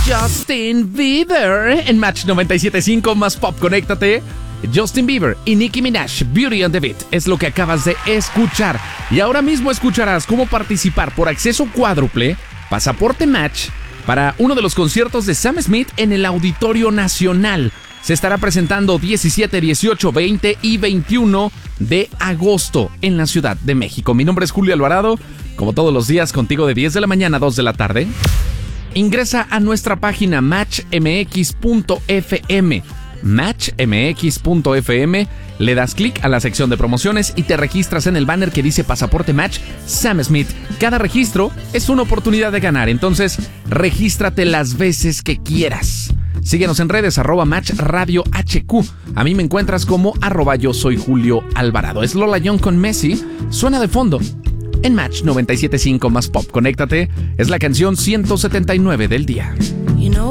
Justin Bieber en Match 97.5 más pop. Conéctate. Justin Bieber y Nicki Minaj, Beauty and the Beat, es lo que acabas de escuchar. Y ahora mismo escucharás cómo participar por acceso cuádruple, pasaporte Match, para uno de los conciertos de Sam Smith en el Auditorio Nacional. Se estará presentando 17, 18, 20 y 21 de agosto en la Ciudad de México. Mi nombre es Julio Alvarado, como todos los días contigo de 10 de la mañana a 2 de la tarde. Ingresa a nuestra página matchmx.fm. matchmx.fm, le das clic a la sección de promociones y te registras en el banner que dice Pasaporte Match Sam Smith. Cada registro es una oportunidad de ganar, entonces regístrate las veces que quieras. Síguenos en redes, @Match Radio HQ. A mí me encuentras como @yo soy Julio Alvarado. Es Lola Young con Messi, suena de fondo en Match 97.5 más pop. Conéctate, es la canción 179 del día.